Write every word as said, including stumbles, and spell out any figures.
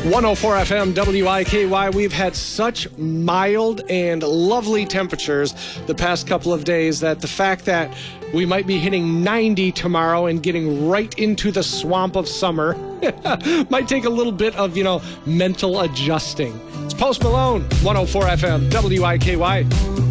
one oh four F M W I K Y. We've had such mild and lovely temperatures the past couple of days that the fact that we might be hitting ninety tomorrow and getting right into the swamp of summer might take a little bit of, you know, mental adjusting. It's Post Malone, one oh four F M W I K Y.